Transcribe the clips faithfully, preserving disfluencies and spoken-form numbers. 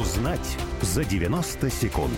Узнать за девяносто секунд.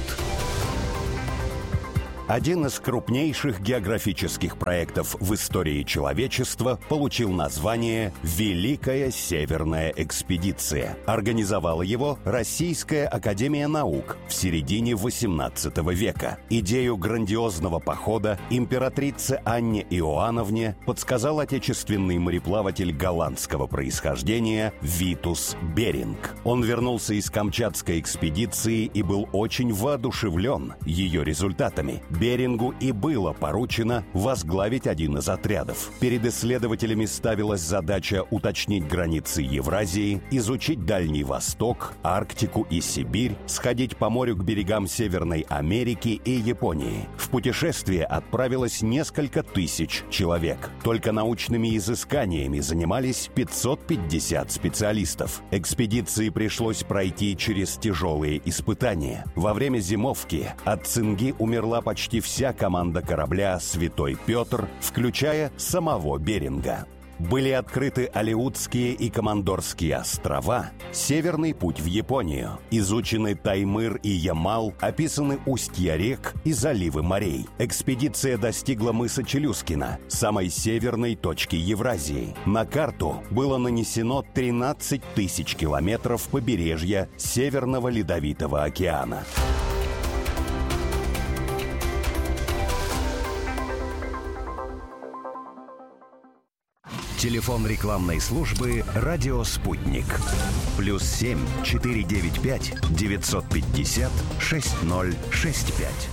Один из крупнейших географических проектов в истории человечества получил название «Великая Северная экспедиция». Организовала его Российская академия наук в середине восемнадцатого века. Идею грандиозного похода императрице Анне Иоанновне подсказал отечественный мореплаватель голландского происхождения Витус Беринг. Он вернулся из Камчатской экспедиции и был очень воодушевлен ее результатами. Берингу и было поручено возглавить один из отрядов. Перед исследователями ставилась задача уточнить границы Евразии, изучить Дальний Восток, Арктику и Сибирь, сходить по морю к берегам Северной Америки и Японии. В путешествие отправилось несколько тысяч человек. Только научными изысканиями занимались пятьсот пятьдесят специалистов. Экспедиции пришлось пройти через тяжелые испытания. Во время зимовки от цинги умерла почти Почти вся команда корабля «Святой Петр», включая самого Беринга. Были открыты Алеутские и Командорские острова, Северный путь в Японию, изучены Таймыр и Ямал, описаны устья рек и заливы морей. Экспедиция достигла мыса Челюскина, самой северной точки Евразии. На карту было нанесено тринадцать тысяч километров побережья Северного Ледовитого океана. Телефон рекламной службы «Радио Спутник». Плюс семь четыре девять пять девятьсот пятьдесят шесть ноль шесть пять.